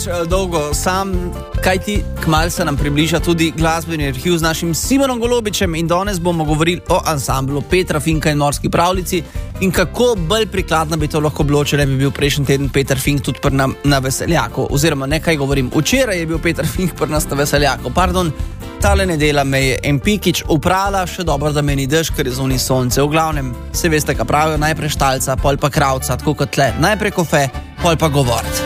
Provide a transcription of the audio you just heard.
več dolgo sam, kajti kmalu se nam približa tudi glasbeni arhiv z našim Simonom Golobičem in danes bomo govorili o ansamblu Petra Finka in Morski pravljici in kako bolj prikladno bi to lahko bilo, če ne bi bil prejšnji teden Peter Fink tudi pri nam na Veseljaku. Oziroma, nekaj govorim, včeraj je bil Peter Fink pri nas na Veseljaku, tale nedela me je Empikič uprala, še dobro, da meni dež, ker je zunaj sonce. V glavnem, se veste, kaj pravijo, najprej štalca, pol pa kravca, tako kot tle. Najprej kofe, pol pa govort.